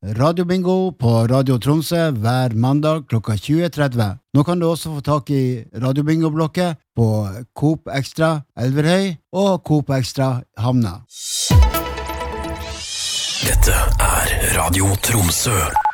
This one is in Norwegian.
Radio Bingo på Radio Tromsø hver mandag klokka 20.30. Nå kan du også få tak i Radio Bingo-blokket på Coop Extra Elverhøy og Coop Extra Hamna. Dette Radio Tromsø.